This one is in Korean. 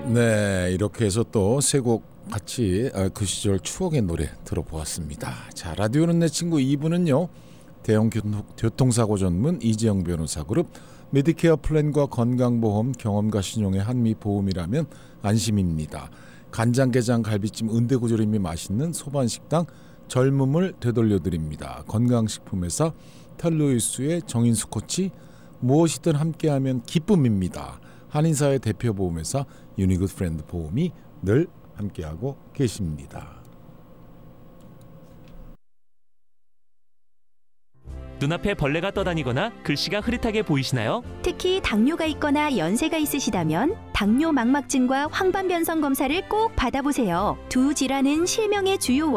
네, 이렇게 해서 또 세 곡 같이 그 시절 추억의 노래 들어보았습니다. 자, 라디오는 내 친구 2부는요. 대형 교통사고 전문 이재영 변호사 그룹 메디케어 플랜과 건강보험 경험과 신용의 한미보험이라면 안심입니다. 간장게장 갈비찜 은대구조림이 맛있는 소반식당 젊음을 되돌려드립니다. 건강식품회사 텔로이스의 정인수 코치 무엇이든 함께하면 기쁨입니다. 한인사의 대표보험회사 유니굿 프렌드 보험이 늘 함께하고 계십니다. 눈앞에 벌레가 떠다니거나 글씨가 흐릿하게 보이시나요? 특히 당뇨가 있거나 연세가 있으시다면 당뇨 망막증과 황반변성 검사를 꼭 받아보세요. 두 질환은 실명의 주요